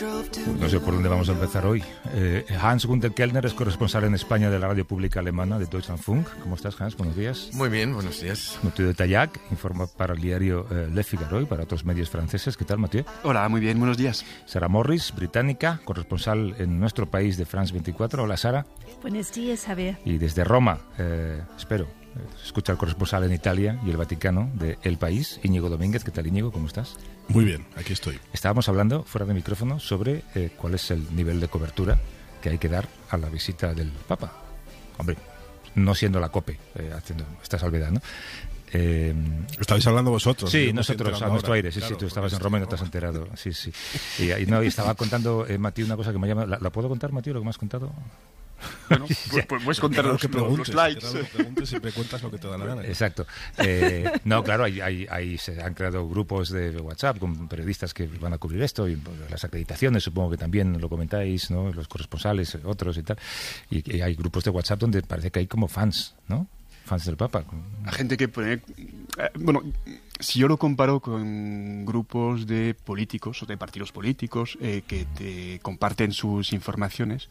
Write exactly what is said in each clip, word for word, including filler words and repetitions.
No sé por dónde vamos a empezar hoy. Eh, Hans-Günther Kellner es corresponsal en España de la radio pública alemana de Deutschlandfunk. ¿Cómo estás, Hans? Buenos días. Muy bien, buenos días. Mathieu de Taillac informa para el diario eh, Le Figaro y para otros medios franceses. ¿Qué tal, Mathieu? Hola, muy bien, buenos días. Sara Morris, británica, corresponsal en nuestro país de France veinticuatro. Hola, Sara. Buenos días, Javier. Y desde Roma, eh, espero, escucha al corresponsal en Italia y el Vaticano de El País, Íñigo Domínguez. ¿Qué tal, Íñigo? ¿Cómo estás? Muy bien, aquí estoy. Estábamos hablando fuera de micrófono sobre eh, cuál es el nivel de cobertura que hay que dar a la visita del Papa. Hombre, no siendo la COPE, eh, haciendo esta salvedad, ¿no? Eh, Estabais hablando vosotros. Sí, nosotros, a nuestro aire. Sí, claro, sí, tú estabas en Roma y no te has enterado. Roma. Sí, sí. Y, y, no, y estaba contando, eh, Mathieu, una cosa que me llama... ¿La, ¿la puedo contar, Mathieu, lo que me has contado? Bueno, pues, pues puedes contar los, que preguntes, los likes. Que preguntes, siempre cuentas lo que te da la gana. Exacto. Eh, no, claro, ahí, ahí, ahí se han creado grupos de WhatsApp con periodistas que van a cubrir esto y pues, las acreditaciones, supongo que también lo comentáis, ¿no? Los corresponsales, otros y tal. Y, y hay grupos de WhatsApp donde parece que hay como fans, ¿no? Fans del Papa. La gente que pone... Eh, bueno, si yo lo comparo con grupos de políticos o de partidos políticos eh, que te comparten sus informaciones,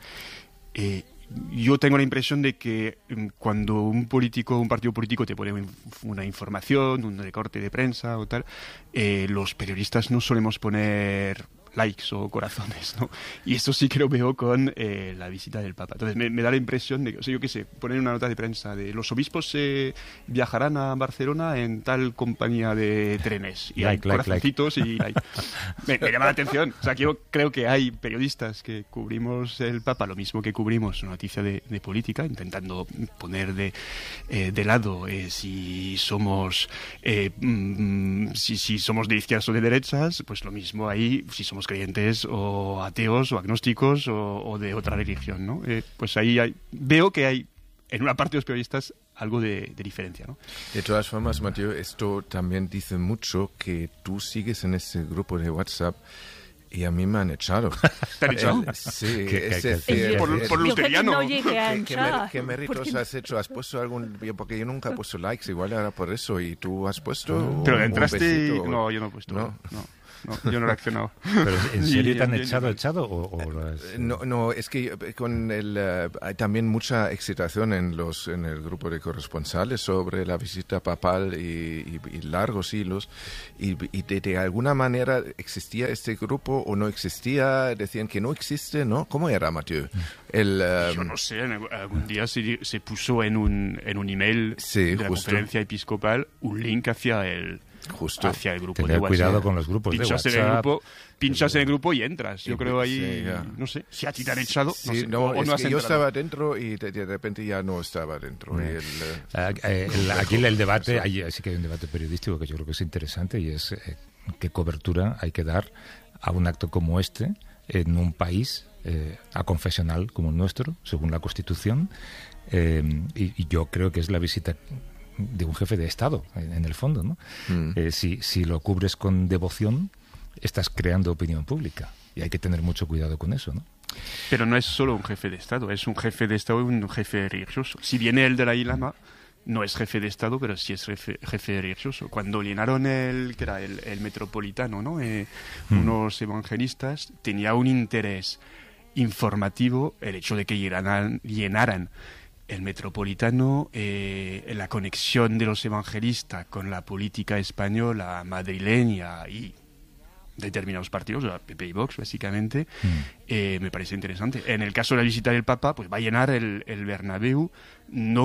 eh, yo tengo la impresión de que cuando un político, un partido político te pone una información, un recorte de prensa o tal, eh, los periodistas no solemos poner likes o corazones, ¿no? Y esto sí que lo veo con eh, la visita del Papa. Entonces me, me da la impresión de que, o sea, yo qué sé, poner una nota de prensa de los obispos eh, viajarán a Barcelona en tal compañía de trenes. Y like, hay like, corazoncitos like. y like. me, me llama la atención. O sea, que yo creo que hay periodistas que cubrimos el Papa lo mismo que cubrimos una noticia de, de política, intentando poner de, eh, de lado eh, si somos eh, mm, si, si somos de izquierdas o de derechas, pues lo mismo ahí, si somos creyentes o ateos o agnósticos o, o de otra religión, ¿no? Eh, pues ahí hay, veo que hay en una parte de los periodistas algo de, de diferencia, ¿no? De todas formas, Mathieu, esto también dice mucho que tú sigues en ese grupo de WhatsApp y a mí me han echado. ¿Te han echado? El, sí, ¿Qué, es qué, decir, qué? Por- el- por Yo creo que luteriano. no llegué a ¿Qué, qué, entrar. mer- qué méritos Porque- has hecho? ¿Has puesto algún...? yo- Porque yo nunca he puesto likes, igual era por eso. ¿Y tú has puesto Pero un entraste y... besito? No, yo no he puesto. No. No, no, yo no he reaccionado. ¿Pero en serio Ni- te han ni- echado, ni- echado o, o lo has- Eh, No, no, es que eh, con el, eh, hay también mucha excitación en los en el grupo de corresponsales sobre la visita papal y, y- y largos hilos. Y, y de, de alguna manera existía este grupo o no existía, decían que no existe, ¿no? ¿Cómo era, Mathieu? El, eh, Yo no sé, en algún- algún día se, se puso en un, en un email Sí, de la justo. conferencia episcopal un link hacia el, Justo. hacia el grupo Tener de WhatsApp. cuidado con los grupos de pinchas en el WhatsApp. grupo, pinchas en el grupo y entras. Yo Y- creo ahí, sí, ya. no sé, si a ti te han echado, no Sí, sé, no, o, o es no has que yo entrado. estaba dentro y de, de repente ya no estaba dentro. Y el, eh, Ah, eh, el- aquí el debate, ahí sí que hay un debate periodístico que yo creo que es interesante y es eh, qué cobertura hay que dar a un acto como este en un país eh, aconfesional como el nuestro, según la Constitución, eh, y, y yo creo que es la visita de un jefe de Estado, en, en el fondo, ¿no? Mm. Eh, si, si lo cubres con devoción, estás creando opinión pública y hay que tener mucho cuidado con eso, ¿no? Pero no es solo un jefe de Estado, es un jefe de Estado y un jefe religioso. Si viene el Dalai Lama, no es jefe de Estado, pero sí es jefe, jefe religioso. Cuando llenaron el, que era el, el Metropolitano, ¿no? Eh, Mm. unos evangelistas, tenía un interés informativo el hecho de que llenaran, llenaran el Metropolitano, eh, la conexión de los evangelistas con la política española, madrileña y determinados partidos, la P P y Vox básicamente, Mm. eh, me parece interesante. En el caso de la visita del Papa, pues va a llenar el, el Bernabéu, no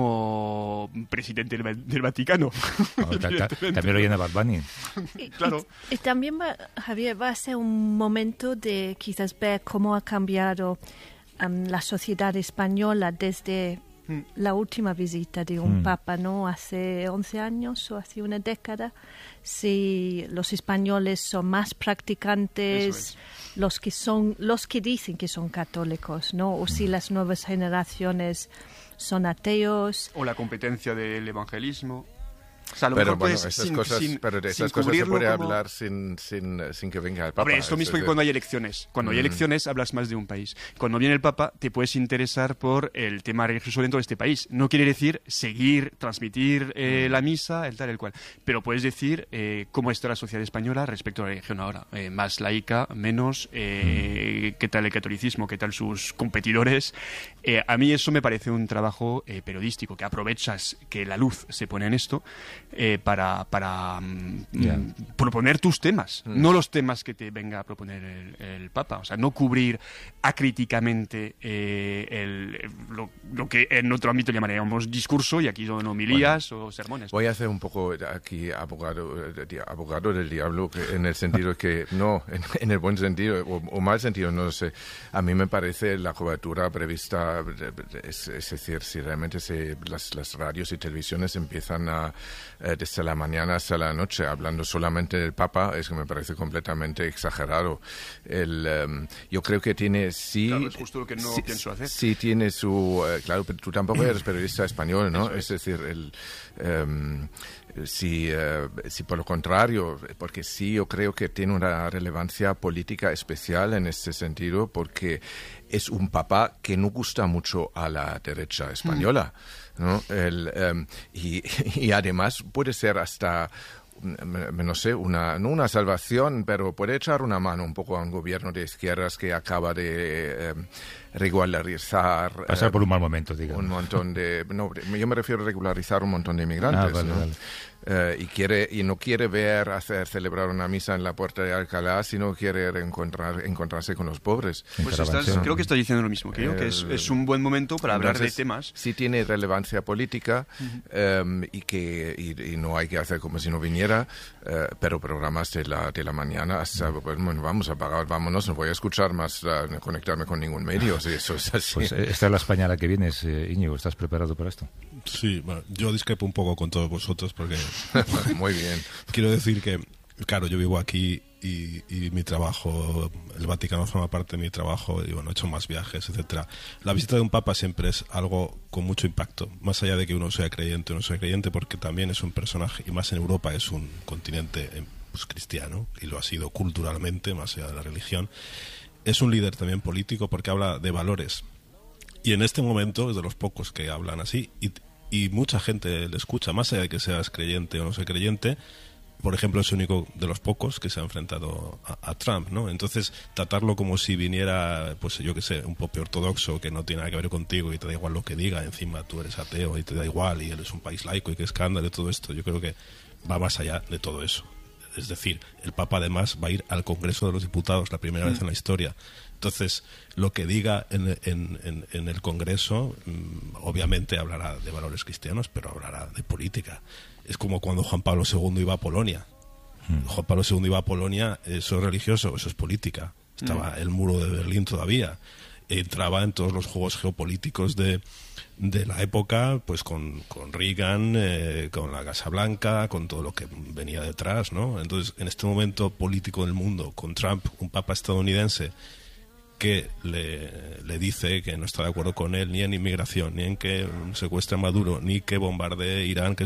como presidente del, Va- del Vaticano. No, ta- ta- evidentemente. también lo llena Bad Bunny. Y, Claro. y- y también, va, Javier, va a ser un momento de quizás ver cómo ha cambiado um, la sociedad española desde Mm. la última visita de un Mm. papa, ¿no? Hace once años o hace una década. Si los españoles son más practicantes, Eso los que son, los que dicen que son católicos, ¿no? O si las nuevas generaciones son ateos. O la competencia del evangelismo. O sea, a lo pero mejor bueno, puedes, esas sin, cosas, sin, pero de sin esas cosas se cubrirlo puede como... hablar sin, sin, sin que venga el Papa. Hombre, es lo mismo que cuando hay elecciones. Cuando hay elecciones hablas más de un país. Cuando viene el Papa te puedes interesar por el tema religioso dentro de este país. No quiere decir seguir, transmitir eh, la misa, el tal, el cual. Pero puedes decir eh, cómo está la sociedad española respecto a la religión ahora. Eh, más laica, menos, eh, qué tal el catolicismo, qué tal sus competidores. Eh, a mí eso me parece un trabajo eh, periodístico, que aprovechas que la luz se pone en esto eh, para, para mm, Yeah. proponer tus temas, Mm. no los temas que te venga a proponer el, el Papa. O sea, no cubrir acríticamente eh, el, lo, lo que en otro ámbito llamaríamos discurso, y aquí son homilías o sermones. Voy a hacer un poco aquí abogado, eh, abogado del diablo, que en el sentido que, no, en, en el buen sentido o, o mal sentido, no sé. A mí me parece la cobertura prevista, es, es decir, si realmente se, las, las radios y televisiones empiezan a, eh, desde la mañana hasta la noche hablando solamente del Papa, es que me parece completamente exagerado. El, um, yo creo que tiene, sí... Claro, es justo lo que no sí, pienso hacer. Sí tiene su... Uh, claro, pero tú tampoco eres periodista español, ¿no? Es. Es decir, el... Um, si, uh, si por lo contrario, porque sí yo creo que tiene una relevancia política especial en este sentido, porque es un papa que no gusta mucho a la derecha española, ¿no? El, um, y, y además puede ser hasta... no sé, una, no una salvación, pero puede echar una mano un poco a un gobierno de izquierdas que acaba de eh, regularizar... Pasar eh, por un mal momento, digamos. Un montón de... No, yo me refiero a regularizar un montón de inmigrantes, Ah, vale, ¿no? vale. Eh, y quiere y no quiere ver hacer celebrar una misa en la puerta de Alcalá, sino quiere encontrar, encontrarse con los pobres. Pues estás, creo que estás diciendo lo mismo que yo, que es, es un buen momento para hablar de Entonces, temas. Sí tiene relevancia política um, y que y, y no hay que hacer como si no viniera, uh, pero programas de la, de la mañana hasta, pues, bueno, vamos a apagar, vámonos, no voy a escuchar más, uh, conectarme con ningún medio, si eso es así. Pues eh, esta es la España a la que vienes, eh, Íñigo, ¿estás preparado para esto? Sí, bueno, yo discrepo un poco con todos vosotros porque Muy bien. quiero decir que, claro, yo vivo aquí y, y mi trabajo, el Vaticano forma parte de mi trabajo y bueno, he hecho más viajes, etcétera. La visita de un papa siempre es algo con mucho impacto, más allá de que uno sea creyente o no sea creyente, porque también es un personaje, y más en Europa es un continente eh, pues, cristiano, y lo ha sido culturalmente, más allá de la religión. Es un líder también político porque habla de valores. Y en este momento es de los pocos que hablan así y, y mucha gente le escucha, más allá de que seas creyente o no seas creyente. Por ejemplo, es el único de los pocos que se ha enfrentado a, a Trump, ¿no? Entonces, tratarlo como si viniera, pues yo qué sé, un pope ortodoxo que no tiene nada que ver contigo y te da igual lo que diga, encima tú eres ateo y te da igual y él es un país laico y qué escándalo y todo esto, yo creo que va más allá de todo eso. Es decir, el Papa además va a ir al Congreso de los Diputados la primera mm. vez en la historia. Entonces, lo que diga en, en, en, en el Congreso, mmm, obviamente hablará de valores cristianos, pero hablará de política. Es como cuando Juan Pablo segundo iba a Polonia. Mm. Juan Pablo segundo iba a Polonia, eso es religioso, eso es política. Estaba mm. el muro de Berlín todavía. Entraba en todos los juegos geopolíticos de, de la época, pues con, con Reagan, eh, con la Casa Blanca, con todo lo que venía detrás, ¿no? Entonces, en este momento político del mundo, con Trump, un papa estadounidense que le, le dice que no está de acuerdo con él ni en inmigración, ni en que secuestre a Maduro, ni que bombardee Irán, que